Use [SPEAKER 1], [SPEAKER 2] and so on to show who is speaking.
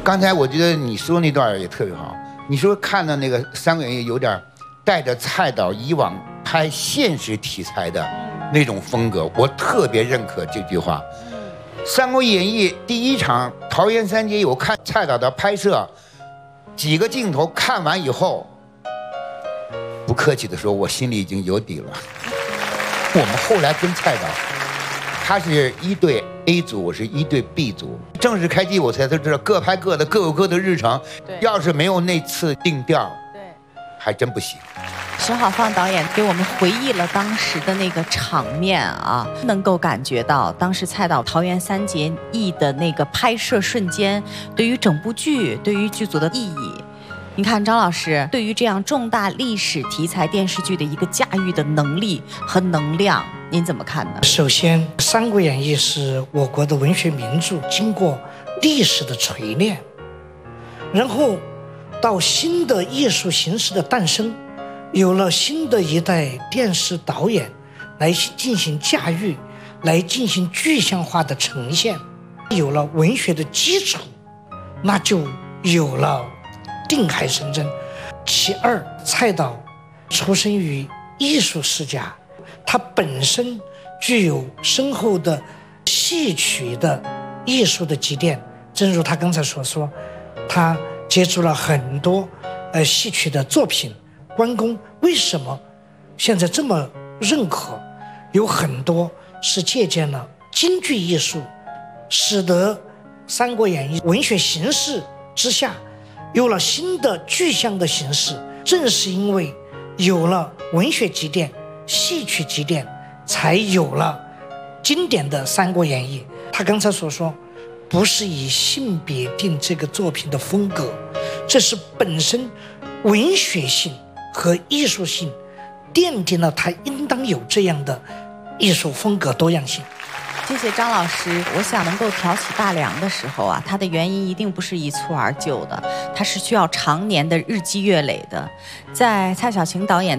[SPEAKER 1] 刚才我觉得你说那段也特别好，你说看到那个《三国演义》有点带着蔡导以往拍现实题材的那种风格，我特别认可这句话。《三国演义》第一场桃园三结义，我看蔡导的拍摄，几个镜头看完以后，不客气的说，我心里已经有底了。我们后来跟蔡导，他是一队 A 组，我是一队 B 组。正式开机我才都知道各拍各的，各有各的日程。要是没有那次定调，还真不行。
[SPEAKER 2] 沈好放导演给我们回忆了当时的那个场面啊，能够感觉到当时蔡导桃园三结义的那个拍摄瞬间，对于整部剧、对于剧组的意义。你看张老师对于这样重大历史题材电视剧的一个驾驭的能力和能量，您怎么看呢？
[SPEAKER 3] 首先，《三国演义》是我国的文学名著，经过历史的锤炼，然后到新的艺术形式的诞生，有了新的一代电视导演来进行驾驭，来进行具象化的呈现，有了文学的基础，那就有了定海神针。其二，蔡导出生于艺术世家，他本身具有深厚的戏曲的艺术的积淀，正如他刚才所说，他接触了很多戏曲的作品。关公为什么现在这么认可？有很多是借鉴了京剧艺术，使得《三国演义》文学形式之下有了新的具象的形式。正是因为有了文学积淀、戏曲积淀，才有了经典的《三国演义》。他刚才所说，不是以性别定这个作品的风格，这是本身文学性和艺术性奠定了它应当有这样的艺术风格多样性。
[SPEAKER 2] 谢谢张老师。我想能够挑起大梁的时候啊，它的原因一定不是一蹴而就的，它是需要常年的日积月累的。在蔡晓晴导演